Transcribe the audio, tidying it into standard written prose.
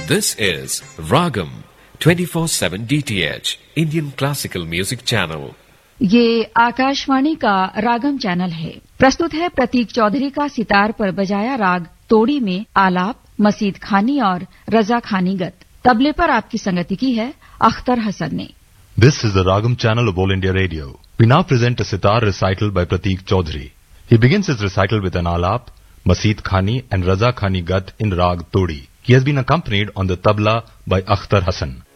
This is Ragam 24/7 DTH Indian Classical Music Channel. ये आकाशवाणी का रागम channel है। प्रस्तुत है प्रतीक चौधरी का सितार पर बजाया राग तोड़ी में आलाप, मसीद खानी और रजा खानी गत। तबले पर आपकी संगति की है अख्तर हसन ने। This is the Ragam channel of All India Radio. We now present a sitar recital by Prateek Chaudhary. He begins his recital with an alap, Maseed Khani and Raza Khani Gat in Rag Todi. He has been accompanied on the tabla by Akhtar Hassan.